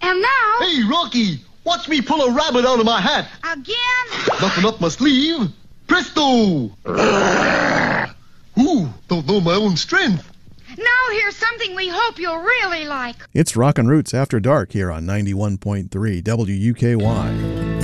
And now... Hey, Rocky, watch me pull a rabbit out of my hat. Again? Nothing up my sleeve. Presto! Ooh, don't know my own strength. Now here's something we hope you'll really like. It's Rockin' Roots After Dark here on 91.3 WUKY.